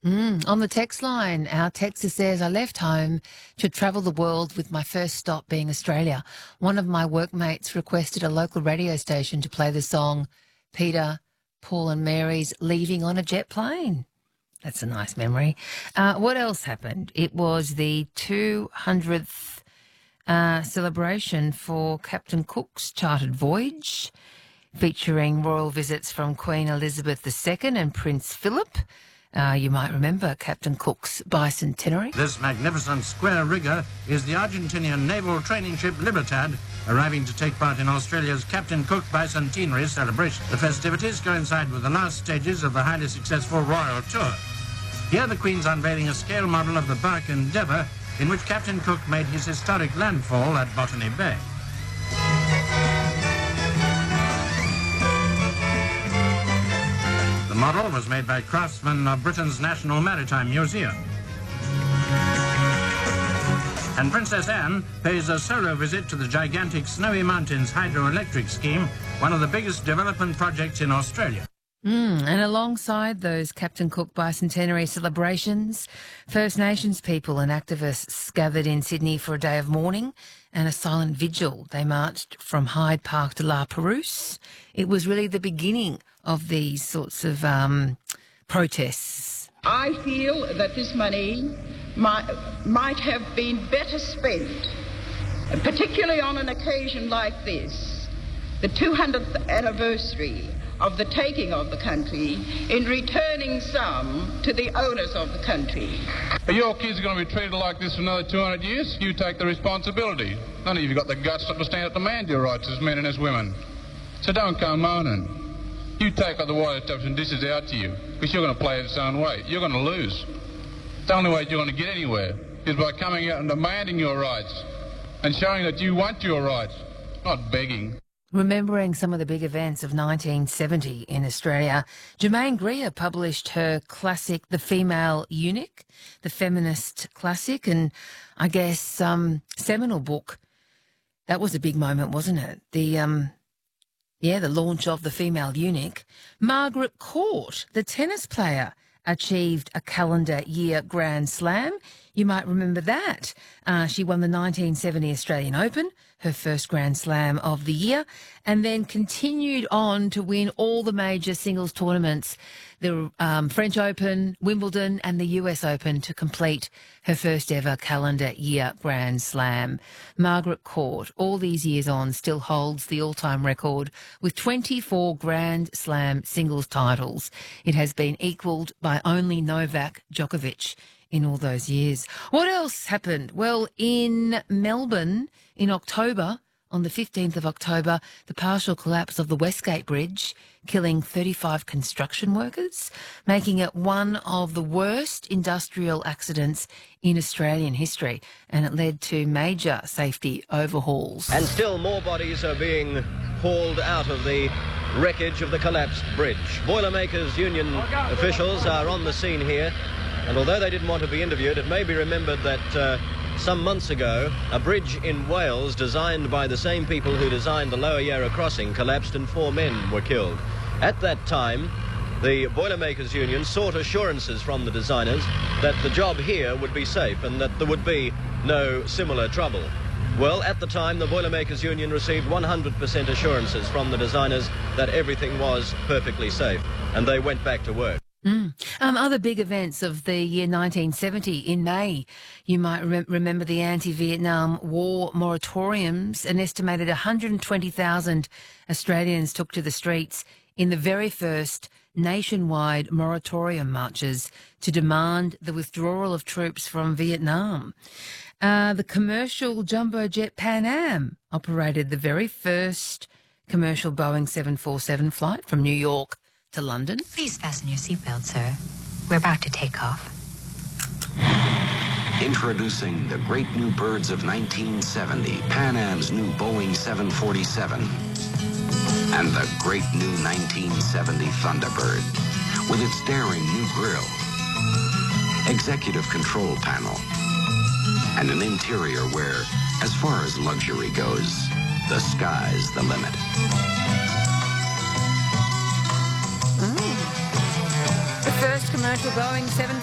On the text line, our texter says, I left home to travel the world with my first stop being Australia. One of my workmates requested a local radio station to play the song Peter, Paul and Mary's Leaving on a Jet Plane. That's a nice memory. What else happened? It was the 200th celebration for Captain Cook's chartered voyage, featuring royal visits from Queen Elizabeth II and Prince Philip. You might remember Captain Cook's bicentenary. This magnificent square rigger is the Argentinian naval training ship Libertad, arriving to take part in Australia's Captain Cook bicentenary celebration. The festivities coincide with the last stages of the highly successful Royal Tour. Here the Queen's unveiling a scale model of the bark Endeavour, in which Captain Cook made his historic landfall at Botany Bay. The model was made by craftsmen of Britain's National Maritime Museum. And Princess Anne pays a solo visit to the gigantic Snowy Mountains hydroelectric scheme, one of the biggest development projects in Australia. And alongside those Captain Cook bicentenary celebrations, First Nations people and activists gathered in Sydney for a day of mourning and a silent vigil. They marched from Hyde Park to La Perouse. It was really the beginning of these sorts of protests. I feel that this money might have been better spent, particularly on an occasion like this, the 200th anniversary of the taking of the country, in returning some to the owners of the country. Your kids are going to be treated like this for another 200 years. You take the responsibility. None of you have got the guts to stand up to demand your rights as men and as women. So don't come moaning. You take up the water taps and dishes out to you, because you're going to play it its own way. You're going to lose. The only way you're going to get anywhere is by coming out and demanding your rights and showing that you want your rights, not begging. Remembering some of the big events of 1970 in Australia, Germaine Greer published her classic, The Female Eunuch, the feminist classic, and I guess seminal book. That was a big moment, wasn't it? The launch of The Female Eunuch. Margaret Court, the tennis player, achieved a calendar year Grand Slam. You might remember that. She won the 1970 Australian Open, her first Grand Slam of the year, and then continued on to win all the major singles tournaments, the French Open, Wimbledon and the US Open, to complete her first ever calendar year Grand Slam. Margaret Court, all these years on, still holds the all-time record with 24 Grand Slam singles titles. It has been equalled by only Novak Djokovic in all those years. What else happened? Well, in Melbourne in October, on the 15th of October, the partial collapse of the Westgate Bridge, killing 35 construction workers, making it one of the worst industrial accidents in Australian history, and it led to major safety overhauls. And still more bodies are being hauled out of the wreckage of the collapsed bridge. Boilermakers Union officials are on the scene here, and although they didn't want to be interviewed, it may be remembered that some months ago, a bridge in Wales designed by the same people who designed the Lower Yarra Crossing collapsed and 4 men were killed. At that time, the Boilermakers Union sought assurances from the designers that the job here would be safe and that there would be no similar trouble. Well, at the time, the Boilermakers Union received 100% assurances from the designers that everything was perfectly safe, and they went back to work. Other big events of the year 1970 in May, you might remember the anti-Vietnam War moratoriums. An estimated 120,000 Australians took to the streets in the very first nationwide moratorium marches to demand the withdrawal of troops from Vietnam. The commercial jumbo jet Pan Am operated the very first commercial Boeing 747 flight from New York to London. Please fasten your seatbelt, sir. We're about to take off. Introducing the great new birds of 1970, Pan Am's new Boeing 747, and the great new 1970 Thunderbird, with its daring new grille, executive control panel, and an interior where, as far as luxury goes, the sky's the limit. The first commercial Boeing 747